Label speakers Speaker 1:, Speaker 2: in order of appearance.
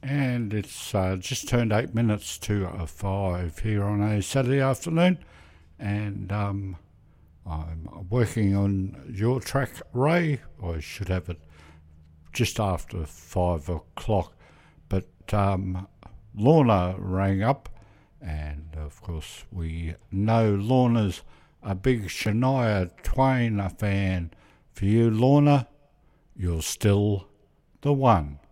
Speaker 1: And it's just turned 8 minutes to 5 here on a Saturday afternoon, and I'm working on your track, Ray. I should have it just after 5 o'clock, but Lorna rang up, and of course we know Lorna's a big Shania Twain fan. For you, Lorna, you're still the one.